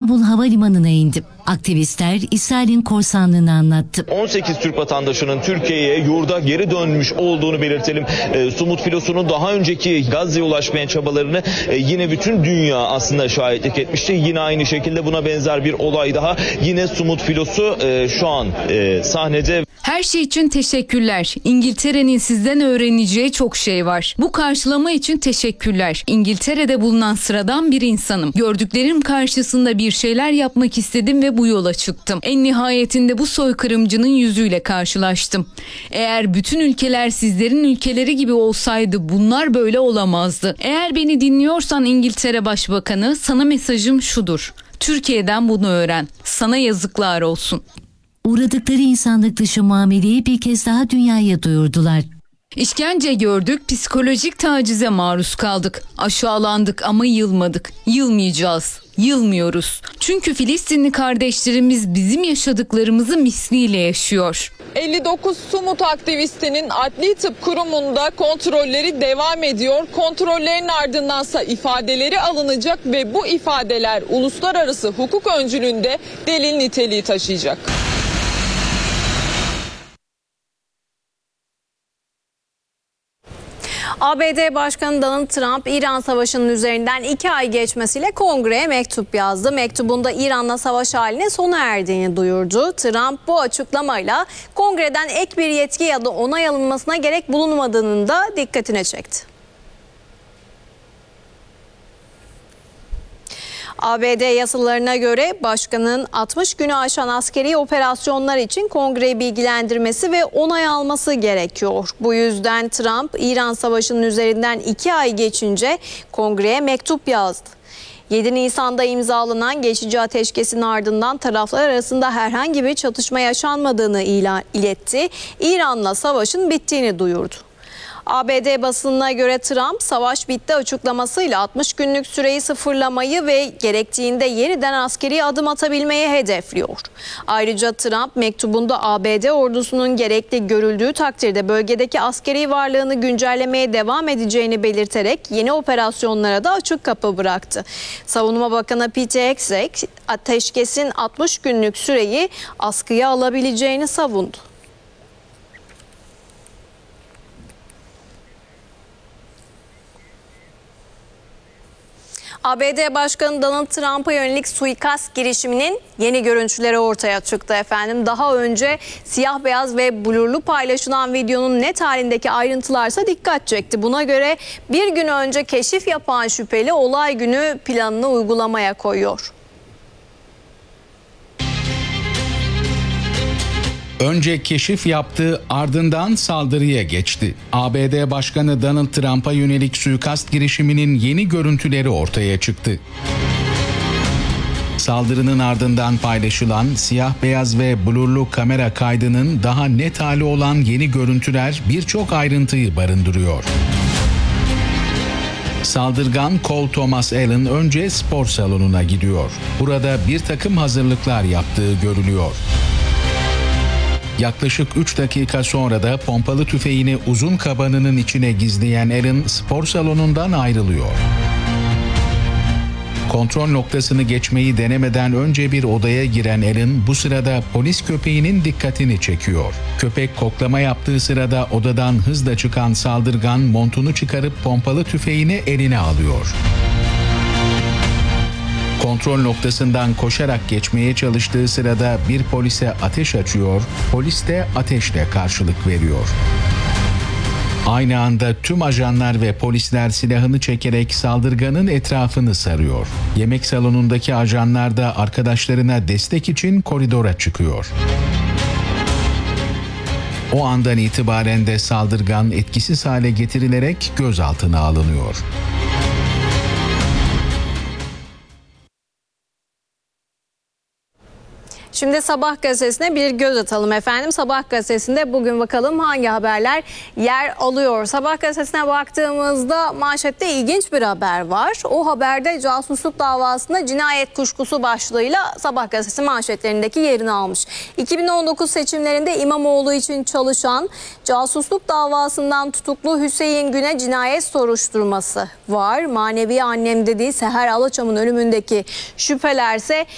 İstanbul Havalimanı'na indi. Aktivistler İsrail'in korsanlığını anlattı. 18 Türk vatandaşının Türkiye'ye yurda geri dönmüş olduğunu belirtelim. Sumut filosunun daha önceki Gazze'ye ulaşmaya çabalarını yine bütün dünya aslında şahitlik etmişti. Yine aynı şekilde buna benzer bir olay daha. Yine Sumut filosu şu an sahnede. Her şey için teşekkürler. İngiltere'nin sizden öğreneceği çok şey var. Bu karşılama için teşekkürler. İngiltere'de bulunan sıradan bir insanım. Gördüklerim karşısında bir şeyler yapmak istedim ve bu yola çıktım. En nihayetinde bu soykırımcının yüzüyle karşılaştım. Eğer bütün ülkeler sizlerin ülkeleri gibi olsaydı bunlar böyle olamazdı. Eğer beni dinliyorsan İngiltere Başbakanı, sana mesajım şudur. Türkiye'den bunu öğren. Sana yazıklar olsun. Uğradıkları insanlık dışı muameleyi bir kez daha dünyaya duyurdular. İşkence gördük, psikolojik tacize maruz kaldık. Aşağılandık ama yılmadık. Yılmayacağız. Yılmıyoruz. Çünkü Filistinli kardeşlerimiz bizim yaşadıklarımızı misliyle yaşıyor. 59 Sumut aktivistinin Adli Tıp Kurumu'nda kontrolleri devam ediyor. Kontrollerin ardındansa ifadeleri alınacak ve bu ifadeler uluslararası hukuk öncülüğünde delil niteliği taşıyacak. ABD Başkanı Donald Trump, İran Savaşı'nın üzerinden 2 ay geçmesiyle kongreye mektup yazdı. Mektubunda İran'la savaş haline sona erdiğini duyurdu. Trump bu açıklamayla kongreden ek bir yetki ya da onay alınmasına gerek bulunmadığının da dikkatine çekti. ABD yasalarına göre başkanın 60 günü aşan askeri operasyonlar için kongreyi bilgilendirmesi ve onay alması gerekiyor. Bu yüzden Trump, İran Savaşı'nın üzerinden 2 ay geçince kongreye mektup yazdı. 7 Nisan'da imzalanan geçici ateşkesin ardından taraflar arasında herhangi bir çatışma yaşanmadığını iletti. İran'la savaşın bittiğini duyurdu. ABD basınına göre Trump, savaş bitti açıklamasıyla 60 günlük süreyi sıfırlamayı ve gerektiğinde yeniden askeri adım atabilmeyi hedefliyor. Ayrıca Trump mektubunda ABD ordusunun gerekli görüldüğü takdirde bölgedeki askeri varlığını güncellemeye devam edeceğini belirterek yeni operasyonlara da açık kapı bıraktı. Savunma Bakanı Pete Hegseth, ateşkesin 60 günlük süreyi askıya alabileceğini savundu. ABD Başkanı Donald Trump'a yönelik suikast girişiminin yeni görüntüleri ortaya çıktı efendim. Daha önce siyah beyaz ve blurlu paylaşılan videonun net halindeki ayrıntılarsa dikkat çekti. Buna göre bir gün önce keşif yapan şüpheli olay günü planını uygulamaya koyuyor. Önce keşif yaptı, ardından saldırıya geçti. ABD Başkanı Donald Trump'a yönelik suikast girişiminin yeni görüntüleri ortaya çıktı. Saldırının ardından paylaşılan siyah beyaz ve blurlu kamera kaydının daha net hali olan yeni görüntüler birçok ayrıntıyı barındırıyor. Saldırgan Cole Thomas Allen önce spor salonuna gidiyor. Burada bir takım hazırlıklar yaptığı görülüyor. Yaklaşık 3 dakika sonra da pompalı tüfeğini uzun kabanının içine gizleyen Allen spor salonundan ayrılıyor. Kontrol noktasını geçmeyi denemeden önce bir odaya giren Allen bu sırada polis köpeğinin dikkatini çekiyor. Köpek koklama yaptığı sırada odadan hızla çıkan saldırgan montunu çıkarıp pompalı tüfeğini eline alıyor. Kontrol noktasından koşarak geçmeye çalıştığı sırada bir polise ateş açıyor, polis de ateşle karşılık veriyor. Aynı anda tüm ajanlar ve polisler silahını çekerek saldırganın etrafını sarıyor. Yemek salonundaki ajanlar da arkadaşlarına destek için koridora çıkıyor. O andan itibaren de saldırgan etkisiz hale getirilerek gözaltına alınıyor. Şimdi Sabah gazetesine bir göz atalım efendim. Sabah gazetesinde bugün bakalım hangi haberler yer alıyor. Sabah gazetesine baktığımızda manşette ilginç bir haber var. O haberde casusluk davasında cinayet kuşkusu başlığıyla Sabah gazetesi manşetlerindeki yerini almış. 2019 seçimlerinde İmamoğlu için çalışan casusluk davasından tutuklu Hüseyin Gün'e cinayet soruşturması var. Manevi annem dediği Seher Alaçam'ın ölümündeki şüphelerse